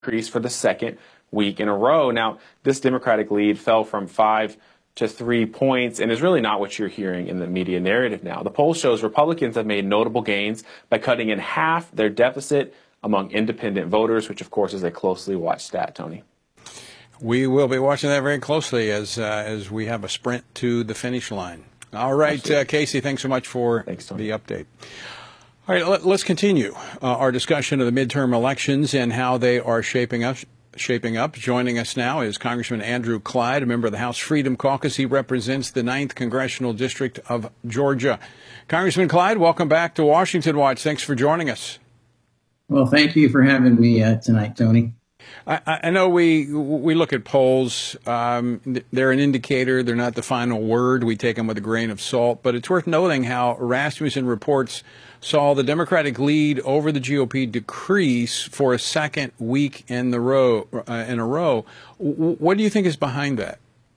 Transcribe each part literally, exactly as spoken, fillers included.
increase for the second week in a row. Now, this Democratic lead fell from five to three points and is really not what you're hearing in the media narrative now. The poll shows Republicans have made notable gains by cutting in half their deficit among independent voters, which, of course, is a closely watched stat, Tony. We will be watching that very closely as uh, as we have a sprint to the finish line. All right, uh, Casey, thanks so much for thanks, the update. All right, let, let's continue uh, our discussion of the midterm elections and how they are shaping up. Shaping up. Joining us now is Congressman Andrew Clyde, a member of the House Freedom Caucus. He represents the ninth Congressional District of Georgia. Congressman Clyde, welcome back to Washington Watch. Thanks for joining us. Well, thank you for having me uh, tonight, Tony. I, I know we we look at polls. Um, they're an indicator. They're not the final word. We take them with a grain of salt. But it's worth noting how Rasmussen reports saw the Democratic lead over the G O P decrease for a second week in the row uh, in a row. W- what do you think is behind that?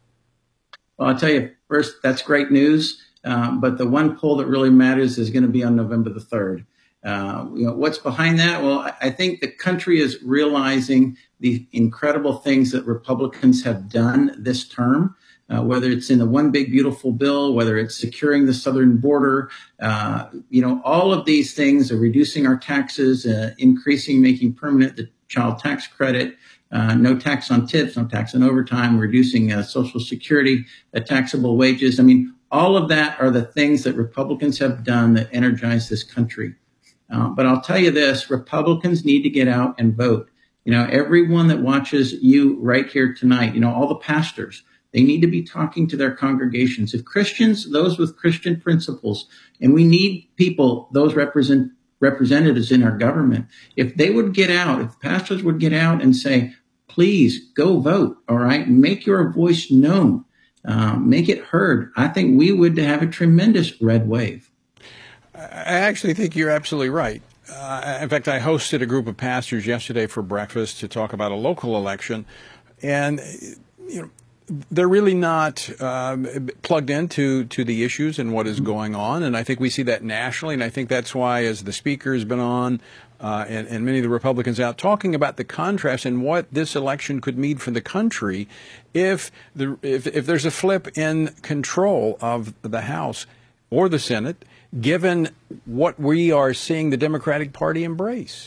Well, I'll tell you first, that's great news. Um, but the one poll that really matters is going to be on November the third. Uh, you know, what's behind that? Well, I, I think the country is realizing the incredible things that Republicans have done this term. Uh, whether it's in the One Big Beautiful Bill, whether it's securing the southern border, uh, you know, all of these things are reducing our taxes, uh, increasing, making permanent the child tax credit, uh, no tax on tips, no tax on overtime, reducing uh, Social Security, uh, taxable wages. I mean, all of that are the things that Republicans have done that energize this country. Uh, but I'll tell you this, Republicans need to get out and vote. You know, everyone that watches you right here tonight, you know, all the pastors, they need to be talking to their congregations. If Christians, those with Christian principles, and we need people, those represent representatives in our government, if they would get out, if pastors would get out and say, please go vote, all right, make your voice known, uh, make it heard, I think we would have a tremendous red wave. I actually think you're absolutely right. Uh, in fact, I hosted a group of pastors yesterday for breakfast to talk about a local election, and you know, they're really not um, plugged into to the issues and what is going on. And I think we see that nationally. And I think that's why, as the speaker has been on uh, and, and many of the Republicans out talking about the contrast and what this election could mean for the country if the if, if there's a flip in control of the House or the Senate, given what we are seeing the Democratic Party embrace.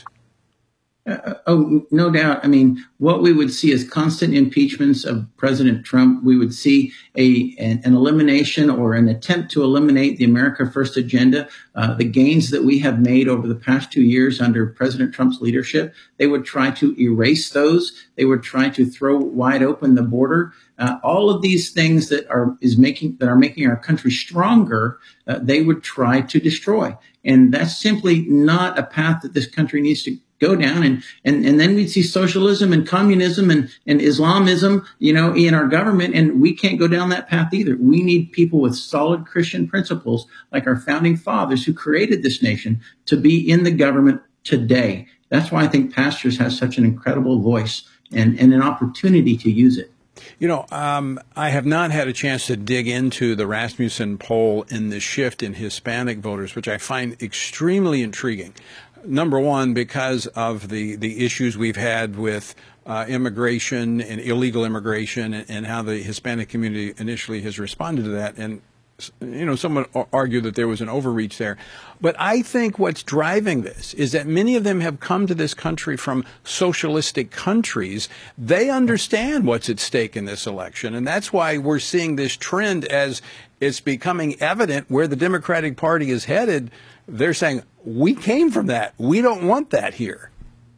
Uh, oh, no doubt. I mean, what we would see is constant impeachments of President Trump. We would see a an, an elimination or an attempt to eliminate the America First agenda. Uh, the gains that we have made over the past two years under President Trump's leadership, they would try to erase those. They would try to throw wide open the border. Uh, all of these things that are is making that are making our country stronger, uh, they would try to destroy. And that's simply not a path that this country needs to go down. And, and, and then we'd see socialism and communism and, and Islamism, you know, in our government. And we can't go down that path either. We need people with solid Christian principles like our founding fathers who created this nation to be in the government today. That's why I think pastors have such an incredible voice and, and an opportunity to use it. You know, um, I have not had a chance to dig into the Rasmussen poll in the shift in Hispanic voters, which I find extremely intriguing. Number one, because of the, the issues we've had with uh, immigration and illegal immigration and, and how the Hispanic community initially has responded to that. And, you know, someone argued that there was an overreach there. But I think what's driving this is that many of them have come to this country from socialistic countries. They understand what's at stake in this election. And that's why we're seeing this trend as it's becoming evident where the Democratic Party is headed. They're saying, we came from that. We don't want that here.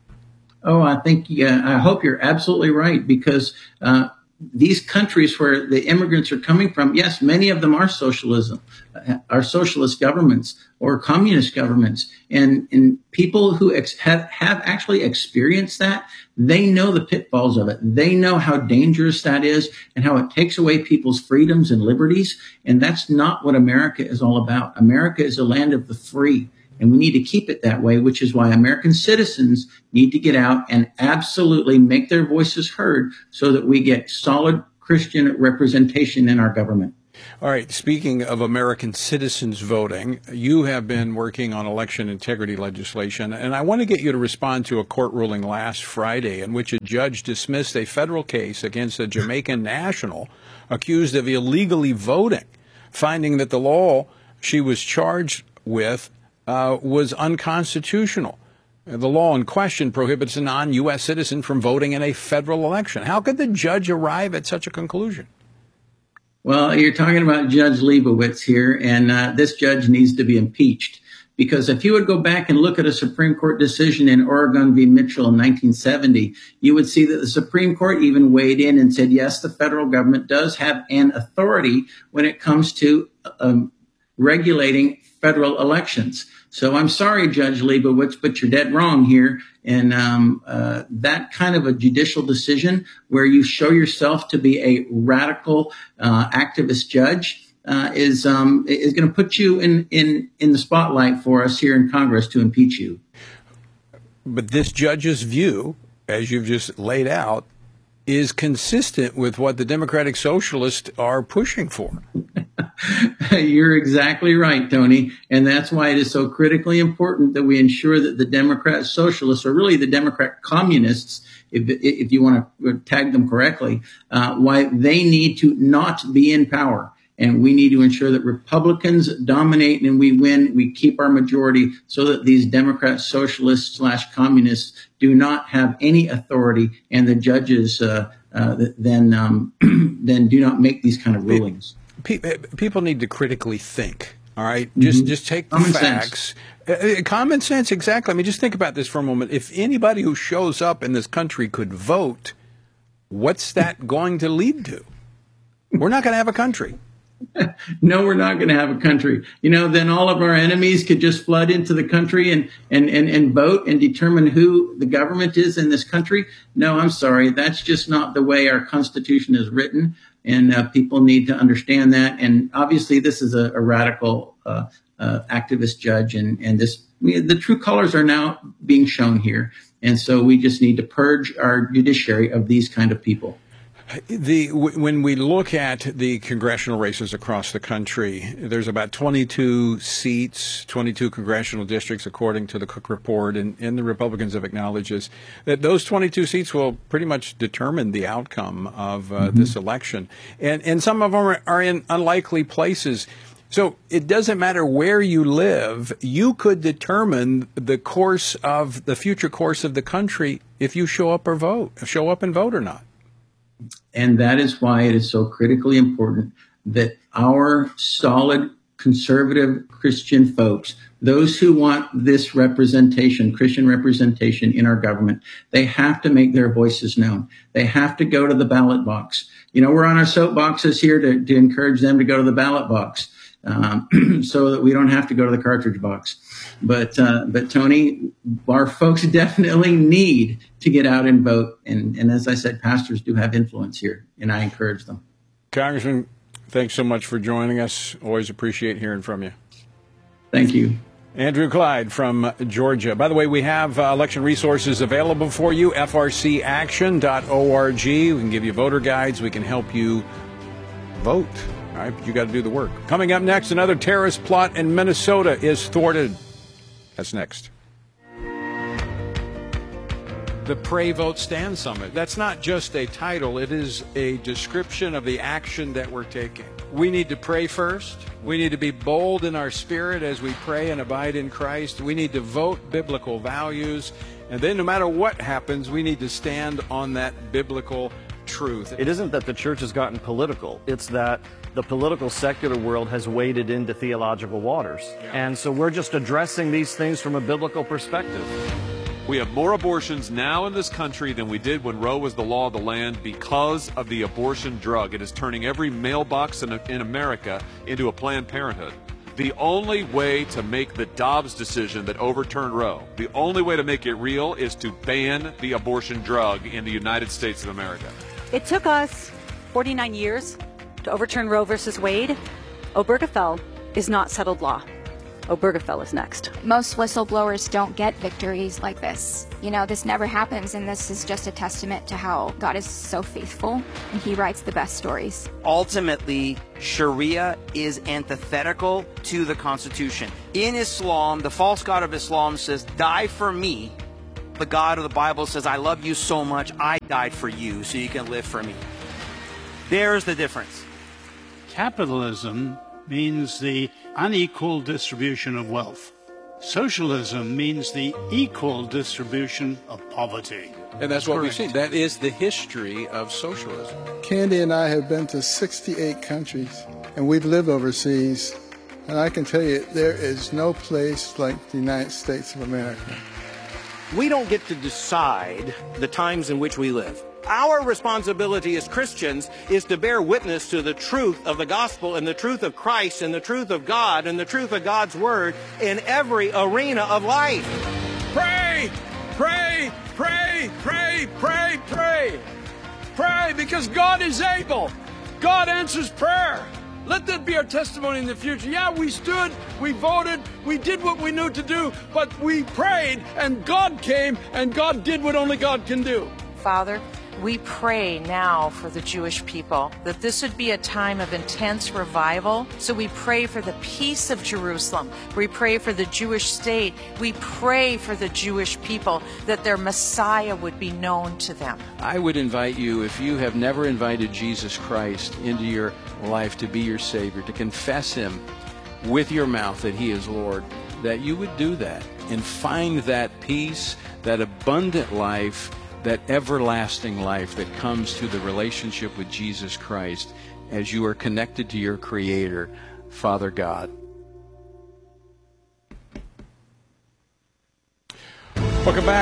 Oh, I think, yeah, I hope you're absolutely right, because uh, these countries where the immigrants are coming from, yes, many of them are socialism, uh, are socialist governments or communist governments. And, and people who ex- have, have actually experienced that, they know the pitfalls of it. They know how dangerous that is and how it takes away people's freedoms and liberties. And that's not what America is all about. America is a land of the free. And we need to keep it that way, which is why American citizens need to get out and absolutely make their voices heard so that we get solid Christian representation in our government. All right. Speaking of American citizens voting, you have been working on election integrity legislation, and I want to get you to respond to a court ruling last Friday in which a judge dismissed a federal case against a Jamaican national accused of illegally voting, finding that the law she was charged with uh, was unconstitutional. The law in question prohibits a non-U S citizen from voting in a federal election. How could the judge arrive at such a conclusion? Well, you're talking about Judge Leibowitz here, and uh, this judge needs to be impeached. Because if you would go back and look at a Supreme Court decision in Oregon v. Mitchell in nineteen seventy, you would see that the Supreme Court even weighed in and said, yes, the federal government does have an authority when it comes to um, regulating federal elections. So I'm sorry, Judge Leibowitz, but you're dead wrong here. And um, uh, that kind of a judicial decision where you show yourself to be a radical uh, activist judge uh, is um, is going to put you in, in, in the spotlight for us here in Congress to impeach you. But this judge's view, as you've just laid out, is consistent with what the Democratic Socialists are pushing for. You're exactly right, Tony. And that's why it is so critically important that we ensure that the Democrat Socialists, or really the Democrat Communists, if, if you want to tag them correctly, uh, why they need to not be in power. And we need to ensure that Republicans dominate and we win. We keep our majority so that these Democrat Socialists slash communists do not have any authority, and the judges uh, uh, then um, then do not make these kind of rulings. People need to critically think. All right, just mm-hmm. just take the common facts. Sense. Uh, common sense, exactly. I mean, just think about this for a moment. If anybody who shows up in this country could vote, what's that going to lead to? We're not going to have a country. No, we're not going to have a country. You know, then all of our enemies could just flood into the country and, and, and, and vote and determine who the government is in this country. No, I'm sorry. That's just not the way our Constitution is written. And uh, people need to understand that. And obviously, this is a, a radical uh, uh, activist judge. And, and this we, the true colors are now being shown here. And so we just need to purge our judiciary of these kind of people. The when we look at the congressional races across the country, there's about twenty-two seats, twenty-two congressional districts, according to the Cook Report, and, and the Republicans have acknowledged this, that those twenty-two seats will pretty much determine the outcome of uh, mm-hmm. this election. And, and some of them are, are in unlikely places. So it doesn't matter where you live, you could determine the course of the future course of the country if you show up or vote, show up and vote or not. And that is why it is so critically important that our solid conservative Christian folks, those who want this representation, Christian representation in our government, they have to make their voices known. They have to go to the ballot box. You know, we're on our soapboxes here to, to encourage them to go to the ballot box um, so that we don't have to go to the cartridge box. But, uh, but Tony, our folks definitely need to get out and vote. And, and as I said, pastors do have influence here, and I encourage them. Congressman, thanks so much for joining us. Always appreciate hearing from you. Thank you. Andrew Clyde from Georgia. By the way, we have uh, election resources available for you, f r c action dot org. We can give you voter guides. We can help you vote. All right, but you got to do the work. Coming up next, another terrorist plot in Minnesota is thwarted. That's next. The Pray Vote Stand Summit. That's not just a title. It is a description of the action that we're taking. We need to pray first. We need to be bold in our spirit as we pray and abide in Christ. We need to vote biblical values. And then no matter what happens, we need to stand on that biblical truth. It isn't that the church has gotten political. It's that the political secular world has waded into theological waters. Yeah. And so we're just addressing these things from a biblical perspective. We have more abortions now in this country than we did when Roe was the law of the land because of the abortion drug. It is turning every mailbox in, in America into a Planned Parenthood. The only way to make the Dobbs decision that overturned Roe, the only way to make it real is to ban the abortion drug in the United States of America. It took us forty-nine years to overturn Roe versus Wade. Obergefell is not settled law. Obergefell is next. Most whistleblowers don't get victories like this. You know, this never happens, and this is just a testament to how God is so faithful, and he writes the best stories. Ultimately, Sharia is antithetical to the Constitution. In Islam, the false god of Islam says, die for me. The God of the Bible says, I love you so much, I died for you so you can live for me. There's the difference. Capitalism means the unequal distribution of wealth. Socialism means the equal distribution of poverty. And that's what we've seen. That is the history of socialism. Candy and I have been to sixty-eight countries, and we've lived overseas. And I can tell you, there is no place like the United States of America. We don't get to decide the times in which we live. Our responsibility as Christians is to bear witness to the truth of the gospel and the truth of Christ and the truth of God and the truth of God's word in every arena of life. Pray, pray, pray, pray, pray, pray. Pray, because God is able. God answers prayer. Let that be our testimony in the future. Yeah, we stood, we voted, we did what we knew to do, but we prayed, and God came, and God did what only God can do. Father, we pray now for the Jewish people, that this would be a time of intense revival. So we pray for the peace of Jerusalem. We pray for the Jewish state. We pray for the Jewish people, that their Messiah would be known to them. I would invite you, if you have never invited Jesus Christ into your life to be your Savior, to confess Him with your mouth that He is Lord, that you would do that and find that peace, that abundant life, that everlasting life that comes through the relationship with Jesus Christ as you are connected to your Creator, Father God. Welcome back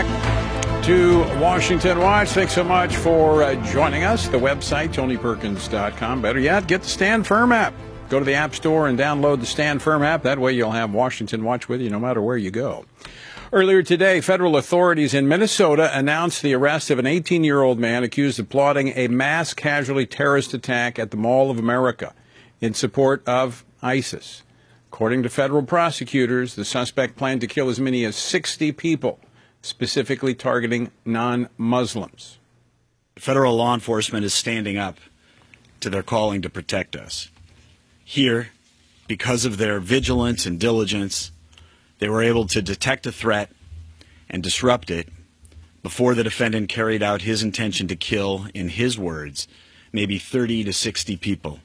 to Washington Watch. Thanks so much for uh, joining us. The website, Tony Perkins dot com. Better yet, get the Stand Firm app. Go to the App Store and download the Stand Firm app. That way you'll have Washington Watch with you no matter where you go. Earlier today, federal authorities in Minnesota announced the arrest of an eighteen-year-old man accused of plotting a mass casualty terrorist attack at the Mall of America in support of ISIS. According to federal prosecutors, the suspect planned to kill as many as sixty people, specifically targeting non-Muslims. Federal law enforcement is standing up to their calling to protect us. Here, because of their vigilance and diligence, they were able to detect a threat and disrupt it before the defendant carried out his intention to kill, in his words, maybe thirty to sixty people.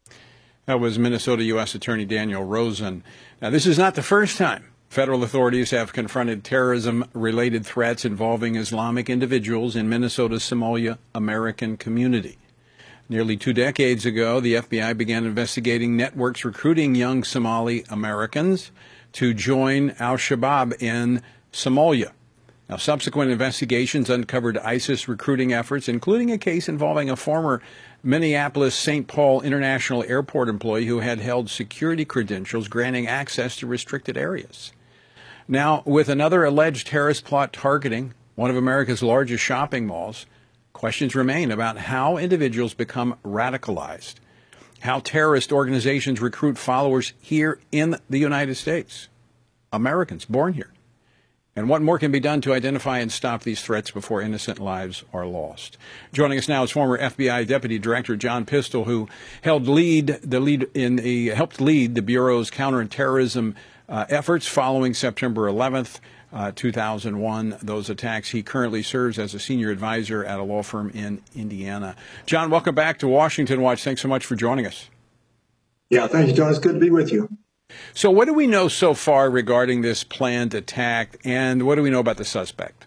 That was Minnesota U S Attorney Daniel Rosen. Now, this is not the first time federal authorities have confronted terrorism-related threats involving Islamic individuals in Minnesota's Somalia American community. Nearly two decades ago, the F B I began investigating networks recruiting young Somali Americans to join al-Shabaab in Somalia. Now, subsequent investigations uncovered ISIS recruiting efforts, including a case involving a former Minneapolis Saint Paul International Airport employee who had held security credentials granting access to restricted areas. Now, with another alleged terrorist plot targeting one of America's largest shopping malls, questions remain about how individuals become radicalized, how terrorist organizations recruit followers here in the United States, Americans born here, and what more can be done to identify and stop these threats before innocent lives are lost. Joining us now is former F B I Deputy Director John Pistole, who held lead the lead in the helped lead the Bureau's counterterrorism uh, efforts following September eleventh. Uh, two thousand one, those attacks. He currently serves as a senior advisor at a law firm in Indiana. John, welcome back to Washington Watch. Thanks so much for joining us. Yeah, thank you, John. It's good to be with you. So what do we know so far regarding this planned attack, and what do we know about the suspect?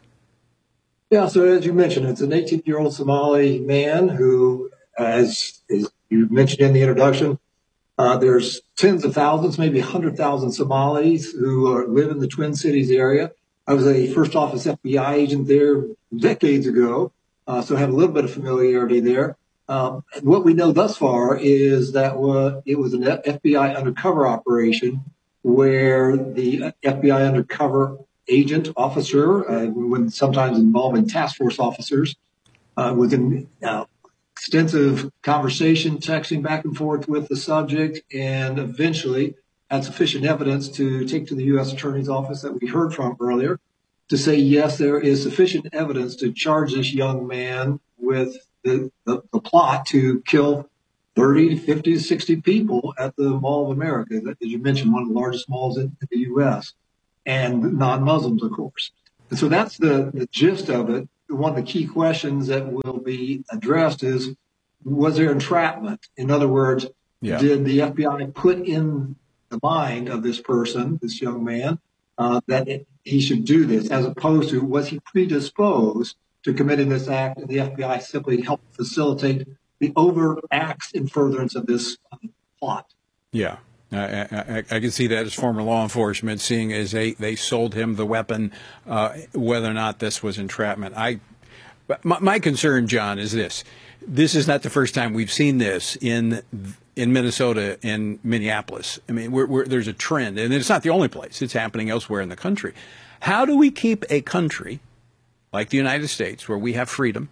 Yeah, so as you mentioned, it's an eighteen-year-old Somali man who, as, as you mentioned in the introduction, Uh, there's tens of thousands, maybe one hundred thousand Somalis who are, live in the Twin Cities area. I was a first office F B I agent there decades ago, uh, so I have a little bit of familiarity there. Um, what we know thus far is that uh, it was an F B I undercover operation where the F B I undercover agent, officer, uh, when sometimes involving task force officers, uh, was in uh, extensive conversation, texting back and forth with the subject, and eventually, had sufficient evidence to take to the U S Attorney's Office that we heard from earlier to say, yes, there is sufficient evidence to charge this young man with the, the, the plot to kill thirty, fifty, sixty people at the Mall of America, as you mentioned, one of the largest malls in, in the U S, and non-Muslims, of course. And so that's the, the gist of it. One of the key questions that will be addressed is, was there entrapment? In other words, yeah. did the F B I put in the mind of this person, this young man, uh, that it, he should do this, as opposed to was he predisposed to committing this act, and the F B I simply helped facilitate the overt acts in furtherance of this uh, plot? Yeah. I, I, I can see that as former law enforcement, seeing as they, they sold him the weapon, uh, whether or not this was entrapment. I, my, my concern, John, is this. This is not the first time we've seen this in in Minnesota and Minneapolis. I mean, we're, we're, there's a trend, and it's not the only place. It's happening elsewhere in the country. How do we keep a country like the United States, where we have freedom,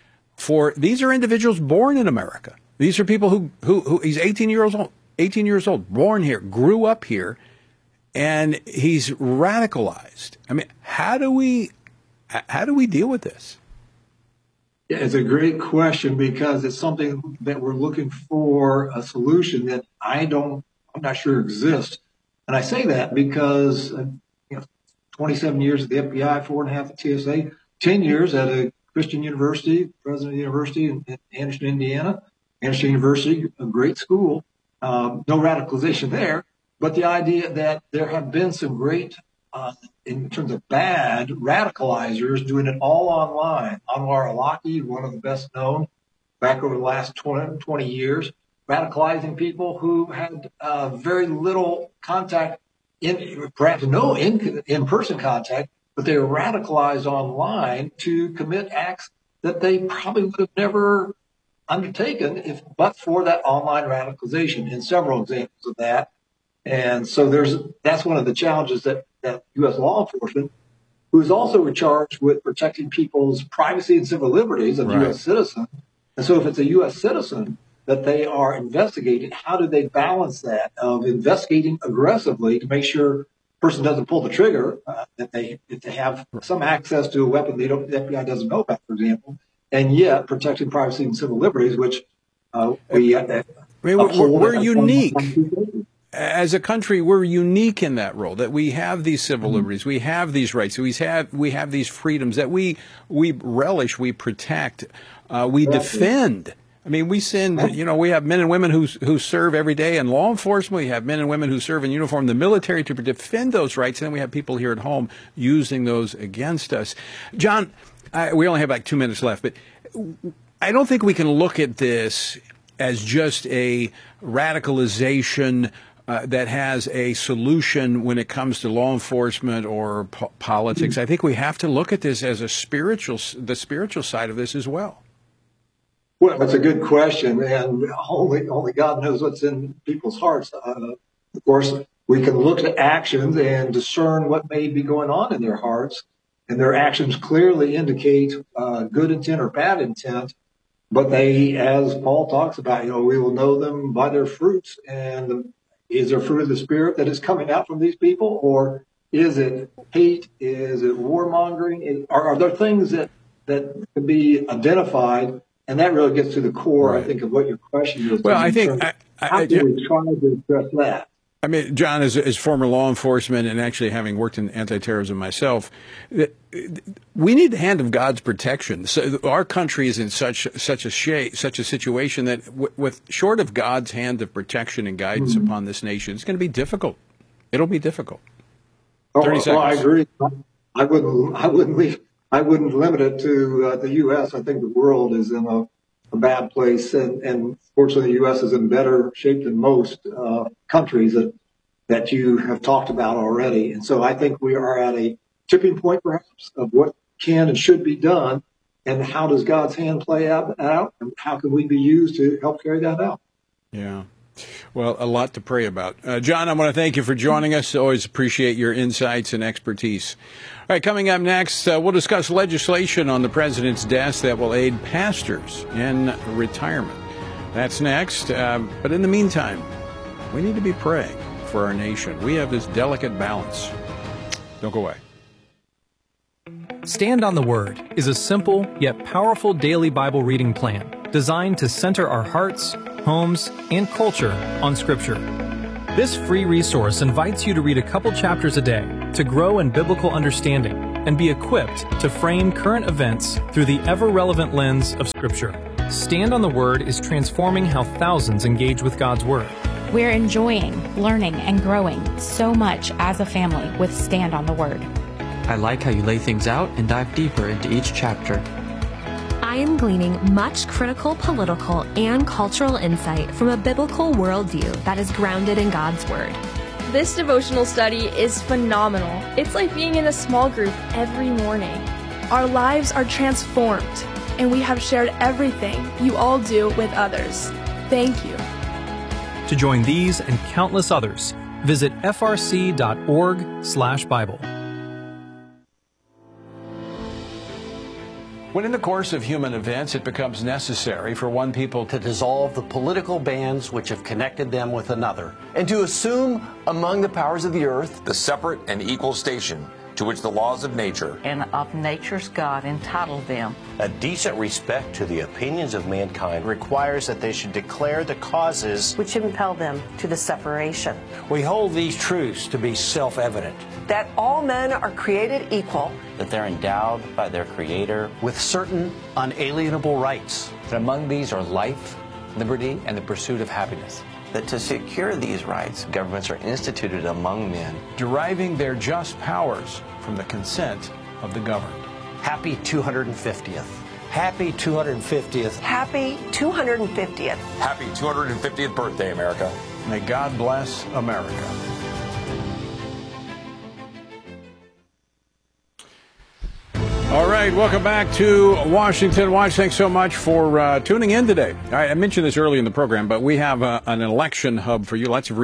for these are individuals born in America. These are people who, who, who he's eighteen years old, eighteen years old, born here, grew up here, and he's radicalized. I mean, how do we, how do we deal with this? Yeah, it's a great question, because it's something that we're looking for a solution that I don't, I'm not sure exists. And I say that because, uh, you know, twenty-seven years at the F B I, four and a half at T S A, ten years at a Christian university, president of the university in, in Anderson, Indiana. Anderson University, a great school. Um, no radicalization there, but the idea that there have been some great, uh, in terms of bad radicalizers, doing it all online. Anwar al-Awlaki, one of the best known back over the last twenty, twenty years, radicalizing people who had uh, very little contact, in perhaps no in, in-person contact, but they were radicalized online to commit acts that they probably would have never undertaken if but for that online radicalization, and several examples of that. And so there's that's one of the challenges that, that U S law enforcement, who is also charged with protecting people's privacy and civil liberties of right. U S citizens. And so if it's a U S citizen that they are investigating, how do they balance that of investigating aggressively to make sure the person doesn't pull the trigger, uh, that they if they have some access to a weapon they don't, the F B I doesn't know about, for example, and yet protecting privacy and civil liberties, which uh, we uh, I mean, we're, we're unique. As a country, we're unique in that role, that we have these civil mm-hmm. liberties, we have these rights, we have we have these freedoms that we we relish, we protect, uh, we right. defend. I mean, we send, you know, we have men and women who who serve every day in law enforcement. We have men and women who serve in uniform in the military to defend those rights. And then we have people here at home using those against us. John, I, we only have like two minutes left, but I don't think we can look at this as just a radicalization uh, that has a solution when it comes to law enforcement or po- politics. I think we have to look at this as a spiritual, the spiritual side of this as well. Well, that's a good question, and only only God knows what's in people's hearts. Uh, of course, we can look at actions and discern what may be going on in their hearts, and their actions clearly indicate uh, good intent or bad intent. But they, as Paul talks about, you know, we will know them by their fruits. And is there fruit of the Spirit that is coming out from these people, or is it hate? Is it warmongering? Are, are there things that that can be identified? And that really gets to the core, right. I think, of what your question is. Well, I think I, I, how do we try to address that? I mean, John, as, as former law enforcement and actually having worked in anti-terrorism myself, we need the hand of God's protection. So our country is in such such a shape, such a situation that, w- with short of God's hand of protection and guidance mm-hmm. upon this nation, it's going to be difficult. It'll be difficult. Oh, Thirty seconds. Well, I agree. I wouldn't. I wouldn't leave. I wouldn't limit it to uh, the U S. I think the world is in a, a bad place, and, and fortunately the U S is in better shape than most uh, countries that that you have talked about already. And so I think we are at a tipping point, perhaps, of what can and should be done, and how does God's hand play out, out and how can we be used to help carry that out? Yeah. Well, a lot to pray about. Uh, John, I want to thank you for joining us. Always appreciate your insights and expertise. All right, coming up next, uh, we'll discuss legislation on the president's desk that will aid pastors in retirement. That's next. Uh, but in the meantime, we need to be praying for our nation. We have this delicate balance. Don't go away. Stand on the Word is a simple yet powerful daily Bible reading plan designed to center our hearts, homes, and culture on Scripture. This free resource invites you to read a couple chapters a day to grow in biblical understanding and be equipped to frame current events through the ever-relevant lens of Scripture. Stand on the Word is transforming how thousands engage with God's Word. We're enjoying, learning, and growing so much as a family with Stand on the Word. I like how you lay things out and dive deeper into each chapter. I am gleaning much critical political and cultural insight from a biblical worldview that is grounded in God's Word. This devotional study is phenomenal. It's like being in a small group every morning. Our lives are transformed, and we have shared everything you all do with others. Thank you. To join these and countless others, visit f r c dot org slash Bible. When in the course of human events it becomes necessary for one people to dissolve the political bands which have connected them with another, and to assume among the powers of the earth the separate and equal station to which the laws of nature and of nature's God entitled them. A decent respect to the opinions of mankind requires that they should declare the causes which impel them to the separation. We hold these truths to be self-evident. That all men are created equal. That they're endowed by their Creator with certain unalienable rights. That among these are life, liberty, and the pursuit of happiness. That to secure these rights, governments are instituted among men, deriving their just powers from the consent of the governed. Happy two hundred fiftieth. Happy two hundred fiftieth. Happy two hundred fiftieth. Happy two hundred fiftieth birthday, America. May God bless America. All right, welcome back to Washington Watch. Thanks so much for uh, tuning in today. I, I mentioned this early in the program, but we have uh, an election hub for you. Lots of